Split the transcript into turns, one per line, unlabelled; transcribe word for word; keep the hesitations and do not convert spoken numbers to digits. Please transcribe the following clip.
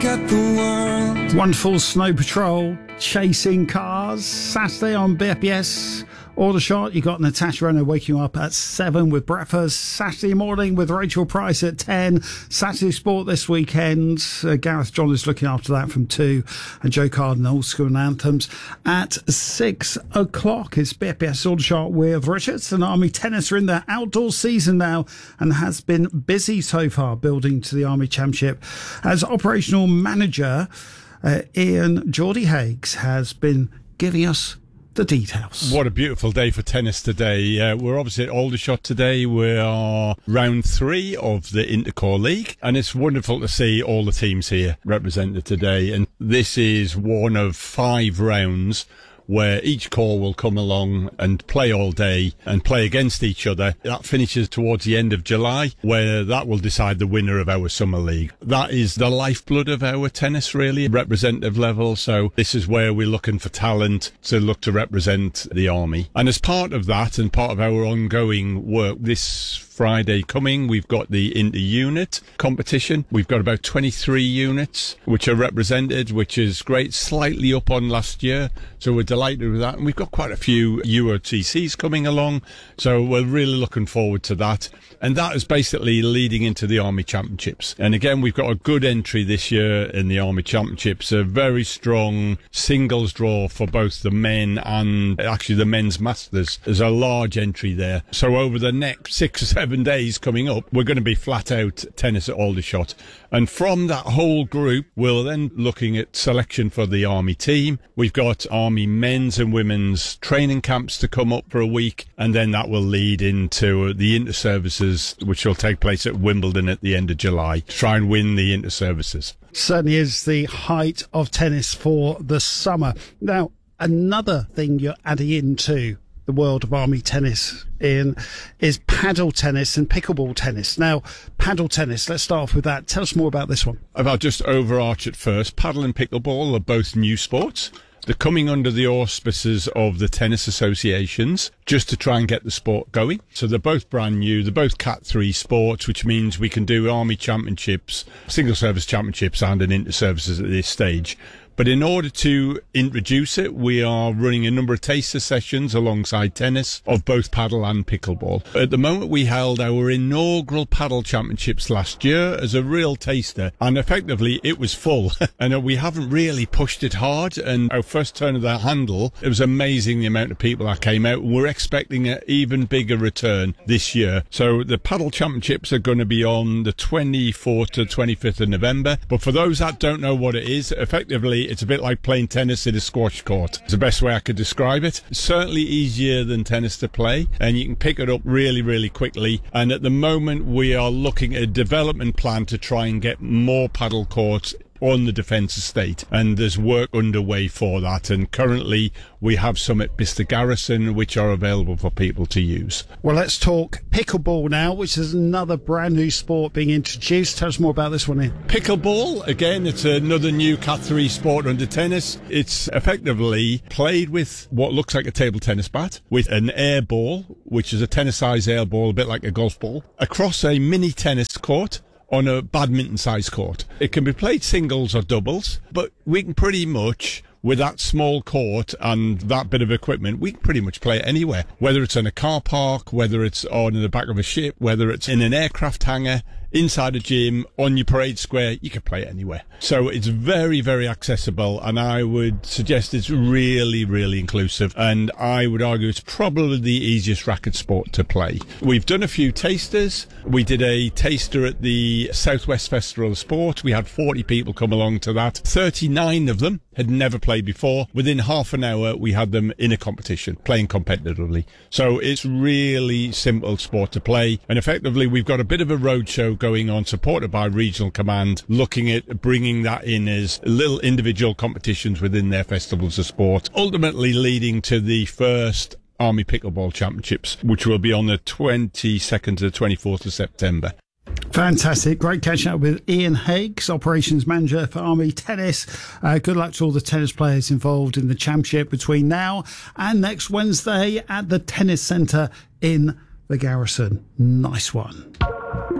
at the world.
Wonderful Snow Patrol, Chasing Cars, Saturday on B F B S. Aldershot, you got Natasha Reno waking you up at seven with breakfast. Saturday morning with Rachel Price at ten. Saturday Sport this weekend. Uh, Gareth John is looking after that from two. And Joe Carden, Old School and Anthems at six o'clock. It's B F B S Aldershot with Richards. And Army Tennis are in their outdoor season now and has been busy so far building to the Army Championship. As operational manager, uh, Ian Geordie Higgs has been giving us the details.
What a beautiful day for tennis today. Uh, we're obviously at Aldershot today. We are round three of the Intercore League, and it's wonderful to see all the teams here represented today. And this is one of five rounds where each core will come along and play all day and play against each other. That finishes towards the end of July, where that will decide the winner of our summer league. That is the lifeblood of our tennis, really, representative level. So this is where we're looking for talent to look to represent the Army. And as part of that and part of our ongoing work, this Friday coming, we've got the inter-unit competition. We've got about twenty-three units which are represented, which is great, slightly up on last year. So we're delighted with that. And we've got quite a few U O T Cs coming along. So we're really looking forward to that. And that is basically leading into the Army Championships. And again, we've got a good entry this year in the Army Championships, a very strong singles draw for both the men and actually the men's masters. There's a large entry there. So over the next six or seven days coming up, we're going to be flat out tennis at Aldershot. And from that whole group, we're then looking at selection for the Army team. We've got Army men's and women's training camps to come up for a week, and then that will lead into the inter-services, which will take place at Wimbledon at the end of July, to try and win the inter-services.
Certainly is the height of tennis for the summer. Now, another thing you're adding into the world of Army tennis in is paddle tennis and pickleball tennis. Now, paddle tennis, let's start off with that. Tell us more about this one.
I'll just overarch it first. Paddle and pickleball are both new sports. They're coming under the auspices of the tennis associations just to try and get the sport going. So they're both brand new. They're both Cat three sports, which means we can do Army championships, single service championships and an inter-services at this stage. But in order to introduce it, we are running a number of taster sessions alongside tennis of both paddle and pickleball. At the moment, we held our inaugural paddle championships last year as a real taster, and effectively it was full. And we haven't really pushed it hard. And our first turn of the handle, it was amazing the amount of people that came out. We're expecting an even bigger return this year. So the paddle championships are going to be on the twenty-fourth to twenty-fifth of November. But for those that don't know what it is, effectively, it's a bit like playing tennis in a squash court. It's the best way I could describe it. It's certainly easier than tennis to play, and you can pick it up really, really quickly. And at the moment, we are looking at a development plan to try and get more paddle courts on the defence estate, and there's work underway for that. And currently we have some at Bicester Garrison which are available for people to use.
Well, let's talk pickleball now, which is another brand new sport being introduced. Tell us more about this one, Ian.
Pickleball, again, it's another new Cat three sport under tennis. It's effectively played with what looks like a table tennis bat, with an air ball, which is a tennis-sized air ball, a bit like a golf ball, across a mini tennis court on a badminton-sized court. It can be played singles or doubles, but we can pretty much, with that small court and that bit of equipment, we can pretty much play it anywhere. Whether it's in a car park, whether it's on the back of a ship, whether it's in an aircraft hangar, inside a gym, on your parade square, you can play it anywhere. So it's very, very accessible, and I would suggest it's really, really inclusive, and I would argue it's probably the easiest racket sport to play. We've done a few tasters. We did a taster at the Southwest Festival of Sport. We had forty people come along to that. thirty-nine of them had never played before. Within half an hour, we had them in a competition, playing competitively. So it's really simple sport to play, and effectively we've got a bit of a roadshow going on, supported by Regional Command, looking at bringing that in as little individual competitions within their festivals of sport, ultimately leading to the first Army Pickleball Championships, which will be on the twenty-second to the twenty-fourth of September.
Fantastic. Great catching up with Ian Higgs, Operations Manager for Army Tennis. Uh, good luck to all the tennis players involved in the championship between now and next Wednesday at the Tennis Centre in the Garrison. Nice one.